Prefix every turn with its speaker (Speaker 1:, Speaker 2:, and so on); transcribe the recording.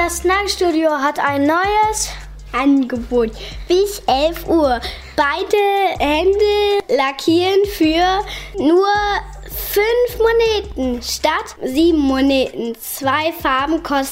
Speaker 1: Das Nagelstudio hat ein neues
Speaker 2: Angebot bis 11 Uhr. Beide Hände lackieren für nur 5 Moneten statt 7 Moneten. 2 Farben kosten